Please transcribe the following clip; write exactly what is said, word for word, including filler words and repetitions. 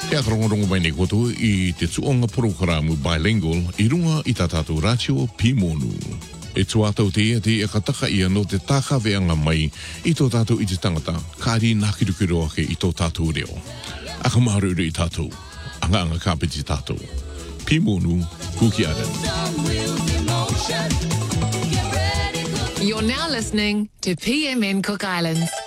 E a karongorongo mai nei koto I te tuonga programa bilingual I runga I tātātou ratio Pimonu. E tuatau te ia te e kataka ia no te tākaweanga mai I tō tātou I te tangata, kāri nākirukiru ake I tō tātou reo. Aka maharuru I tātou, anga anga kāpiti tātou. Pimonu, kuki ara. You're now listening to P M N Cook Islands.